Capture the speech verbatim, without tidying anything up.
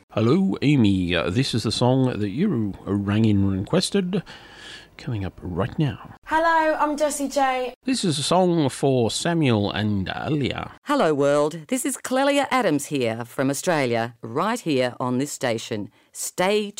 Hello, Amy. Uh, this is the song that you rang in and requested. Coming up right now. Hello, I'm Jessie J. This is a song for Samuel and Alia. Hello, world. This is Clelia Adams here from Australia, right here on this station. Stay